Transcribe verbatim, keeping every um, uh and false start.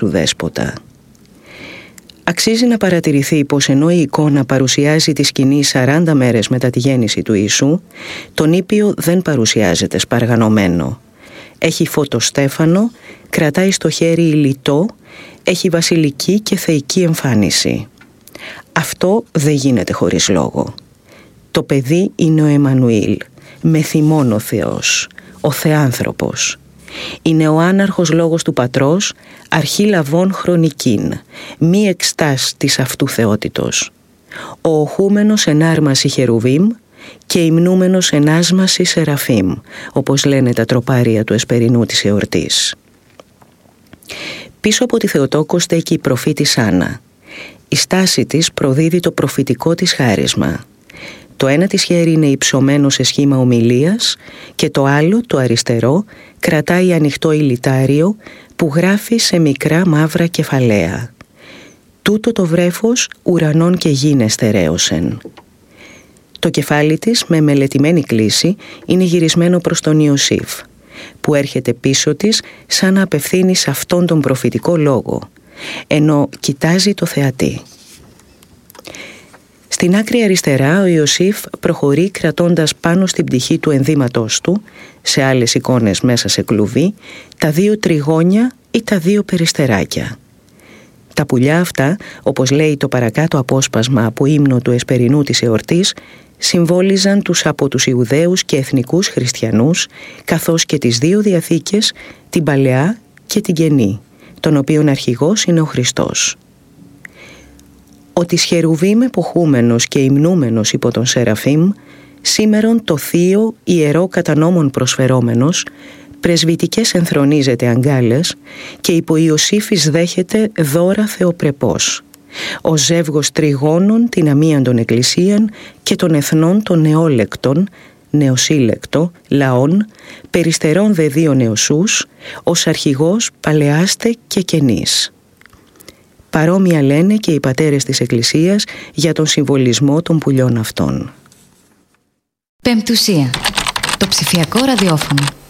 του δέσποτα. Αξίζει να παρατηρηθεί πως ενώ η εικόνα παρουσιάζει τη σκηνή σαράντα μέρες μετά τη γέννηση του Ιησού, το νήπιο δεν παρουσιάζεται σπαργανωμένο. Έχει φωτοστέφανο, κρατάει στο χέρι ηλιτό, έχει βασιλική και θεϊκή εμφάνιση. Αυτό δεν γίνεται χωρίς λόγο. Το παιδί είναι ο Εμμανουήλ, με θυμόν ο Θεός, ο Θεάνθρωπος. Είναι ο άναρχος λόγος του Πατρός, αρχή λαβών χρονικήν, μη εκστάς της αυτού θεότητος. Ο οχούμενος εν άρμαση χερουβίμ και υμνούμενος εν άσμαση σεραφίμ, όπως λένε τα τροπάρια του εσπερινού της εορτής. Πίσω από τη Θεοτόκο στέκει η προφήτης Άννα. Η στάση της προδίδει το προφητικό της χάρισμα. Το ένα της χέρι είναι υψωμένο σε σχήμα ομιλίας και το άλλο, το αριστερό, κρατάει ανοιχτό ηλιτάριο που γράφει σε μικρά μαύρα κεφαλαία. Τούτο το βρέφος ουρανών και γην εστερέωσεν. Το κεφάλι της με μελετημένη κλίση είναι γυρισμένο προς τον Ιωσήφ, που έρχεται πίσω της σαν να απευθύνει σε αυτόν τον προφητικό λόγο, ενώ κοιτάζει το θεατή. Στην άκρη αριστερά ο Ιωσήφ προχωρεί κρατώντας πάνω στην πτυχή του ενδύματός του, σε άλλες εικόνες μέσα σε κλουβί, τα δύο τριγώνια ή τα δύο περιστεράκια. Τα πουλιά αυτά, όπως λέει το παρακάτω απόσπασμα από ύμνο του εσπερινού της εορτής, συμβόλιζαν τους από τους Ιουδαίους και εθνικούς χριστιανούς, καθώς και τις δύο διαθήκες, την Παλαιά και την Καινή, των οποίων αρχηγός είναι ο Χριστός. Ο της Χερουβίμ εποχούμενος και υμνούμενος υπό τον Σεραφείμ, σήμερον το θείο ιερό κατά νόμον προσφερόμενος, πρεσβυτικές ενθρονίζεται αγκάλες και υπό Ιωσήφης δέχεται δώρα θεοπρεπός. Ο ζεύγος τριγώνων την αμίαν των εκκλησίαν και των εθνών των νεόλεκτων, νεοσύλλεκτο, λαών, περιστερών δε δύο νεοσούς, ως αρχηγός παλαιάστε και καινής. Παρόμοια λένε και οι πατέρες της Εκκλησίας για τον συμβολισμό των πουλιών αυτών. Πεμπτουσία. Το ψηφιακό ραδιόφωνο.